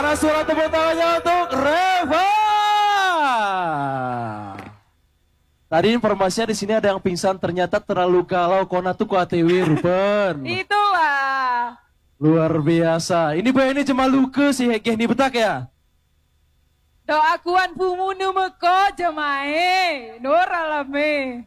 Mana suara tepuk tangannya untuk Reva? Tadi informasinya di sini ada yang pingsan, ternyata terlalu galau kona tuh ku ATW Ruben. Itulah. Luar biasa. Ini bayi ini cuma luka sih hegeh nih betak ya. Doakuan pumu numeko jemae. Noralame.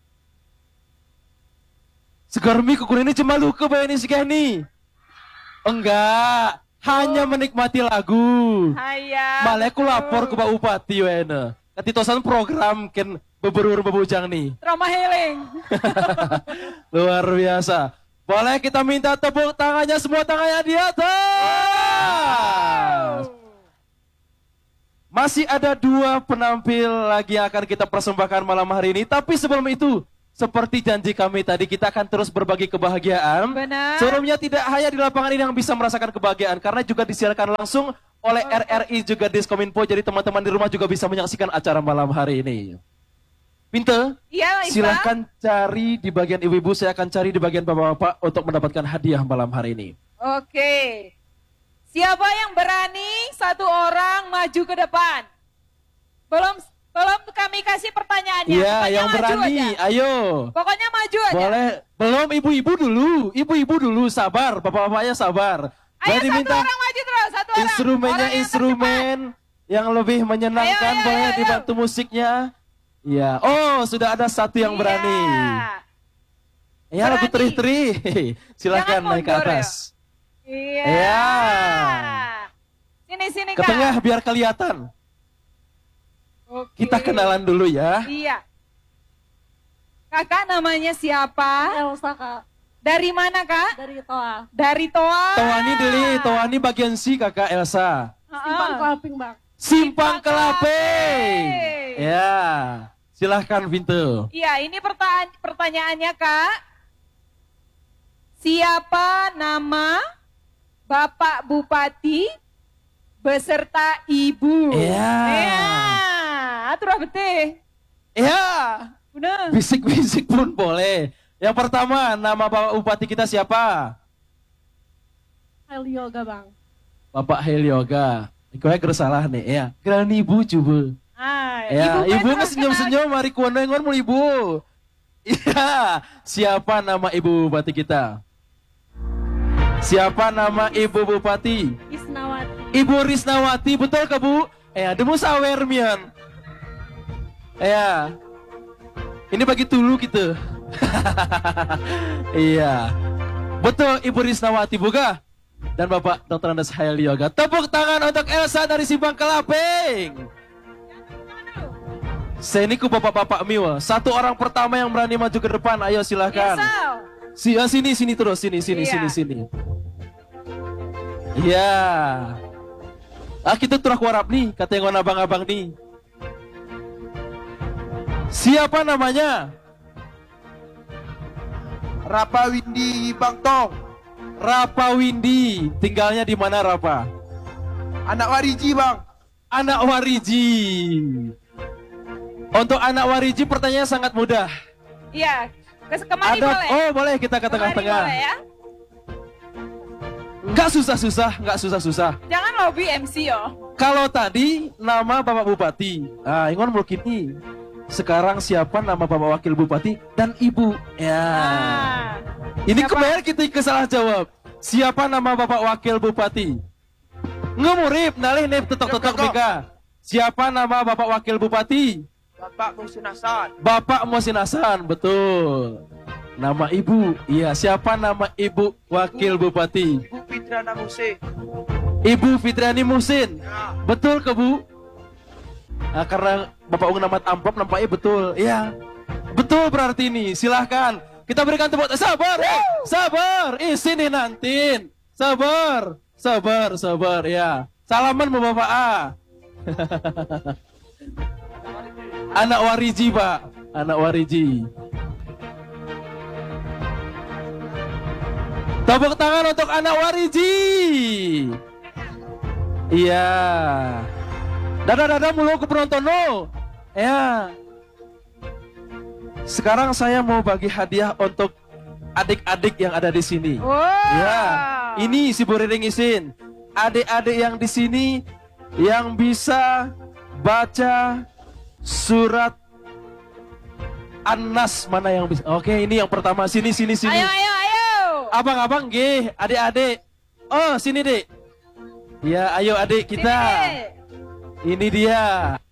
Segarmi kukur ini cuma luka bayi ini sih nih. Enggak, hanya menikmati lagu. Hayya. Malah aku lapor ke Pak Bupati wena. Ketitosan program ken beberur bebujang nih. Trauma healing. Luar biasa. Boleh kita minta tepuk tangannya, semua tangannya di atas. Masih ada 2 penampil lagi yang akan kita persembahkan malam hari ini. Tapi sebelum itu, seperti janji kami tadi, kita akan terus berbagi kebahagiaan. Benar. Sebelumnya tidak hanya di lapangan ini yang bisa merasakan kebahagiaan, karena juga disiarkan langsung oleh RRI juga Diskominfo. Jadi teman-teman di rumah juga bisa menyaksikan acara malam hari ini. Pinter, Iya, Isa. silahkan cari di bagian ibu-ibu, saya akan cari di bagian bapak-bapak untuk mendapatkan hadiah malam hari ini. Oke. Siapa yang berani 1 orang maju ke depan? Belum kami kasih pertanyaannya. Iya, Pokoknya yang maju berani, aja. ayo. Pokoknya maju aja. Boleh, belum ibu-ibu dulu, sabar, bapak-bapaknya sabar. Ayo Boleh 1 orang maju terus, 1 orang. Instrumennya Orang yang instrumen yang lebih menyenangkan, Ayo, boleh ayo. dibantu musiknya. Iya, oh sudah ada 1 yang berani. Ya lagu Berani. teri-teri, silahkan Jangan naik ke mundur, atas. Iya. Iya. Sini Ke Kak. tengah biar kelihatan. Oke. Kita kenalan dulu ya. Iya. Kakak namanya siapa? Elsa kak, Dari mana kak? dari Toa. Dari Toa. Toani bagian si kakak Elsa. Simpang Kelaping bang. Simpang Kelapa. Kelapa. Ya, silahkan Pintu. Iya, ini pertanyaannya kak. Siapa nama Bapak Bupati beserta Ibu? Iya. Iya. Atur betih. Ya, Benar. bisik-bisik pun boleh. Yang pertama, nama Bapak Bupati kita siapa? Heli Yoga bang. Bapak Helioga. Gue salah nih, ya. Geran ibu coba. Ya, ibu kan senyum-senyum, mari kuana ngon mau ibu. Iya, siapa nama ibu bupati kita? Siapa nama ibu bupati? Isnawati. Ibu Risnawati, betul ke bu? Demu sawer mian. Ini bagi tulu gitu. Iya, betul Ibu Risnawati buka. Dan Bapak Dr. Andes Hayali Yoga. Tepuk tangan untuk Elsa dari Simpang Kelaping. Saya ini ku bapak-bapak miwa. 1 orang pertama yang berani maju ke depan. Ayo silahkan. Sini terus, sini. Iya. Kita turak warap nih, kata yang abang-abang nih. Siapa namanya? Rapa Windy Bangtong. Rapa Windy. Tinggalnya di mana Rapa? Anak Wariji bang. Anak Wariji. Untuk anak Wariji pertanyaannya sangat mudah. Iya. Kemari boleh. Oh boleh kita ke Kemari tengah-tengah. boleh ya. Nggak susah-susah. Jangan lobby MC yo. Kalau tadi nama Bapak Bupati. Ingon mungkin ini. Sekarang siapa nama Bapak Wakil Bupati dan Ibu? Ya. Ini Siapa? kemarin kita salah jawab. Siapa nama Bapak Wakil Bupati? Ngemurip, nalih nih tetok-tetok Mika. Siapa nama Bapak Wakil Bupati? Bapak Muhsin Hasan. Bapak Muhsin Hasan, betul. Nama Ibu, iya. Siapa nama Ibu Wakil Bupati? Ibu Fitriana Muhsin. Ibu Fitriani Muhsin, Ya. betul ke Bu? Karena Bapak Ung namat amplop nampaknya betul. Iya. Betul berarti ini. Silahkan. Kita berikan tepuk tangan. Sabar. Sini nanti. Sabar. Ya. Salaman sama Bapak A. Anak Wariji, Pak. Anak Wariji. Tepuk tangan untuk anak Wariji. Iya. Dadah mulu ke penonton no. Ya. Sekarang saya mau bagi hadiah untuk adik-adik yang ada di sini. Wow. Ya. Ini si Bu Riring isin. adik-adik yang di sini yang bisa baca surat An-Nas, mana yang bisa? Oke, ini yang pertama. Sini. Ayo, ayo, ayo. Abang-abang, G, adik-adik. Oh, sini, Dek. Ya, ayo adik kita. Sini. Ini dia.